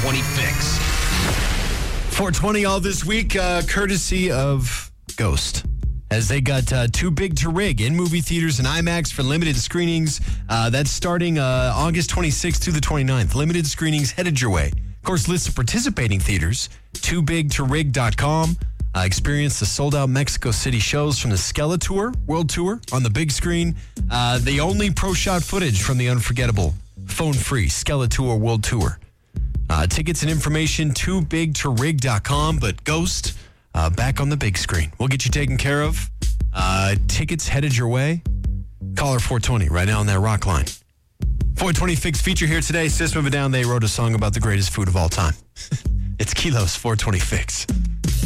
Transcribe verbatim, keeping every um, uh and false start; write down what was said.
twenty Fix. four twenty all this week, uh, courtesy of Ghost. As they got uh, Too Big to Rig in movie theaters and IMAX for limited screenings. Uh, that's starting uh, August twenty-sixth to the twenty-ninth. Limited screenings headed your way. Of course, list of participating theaters, too big to rig dot com. Uh, experience the sold-out Mexico City shows from the Skeletor World Tour on the big screen. Uh, the only pro-shot footage from the unforgettable, phone-free Skeletor World Tour. Uh, tickets and information, too big to rig dot com, but Ghost... Uh, back on the big screen. We'll get you taken care of. Uh, tickets headed your way. Caller four twenty right now on that rock line. four twenty Fix feature here today. System of a Down, they wrote a song about the greatest food of all time. It's Kilo's four twenty Fix.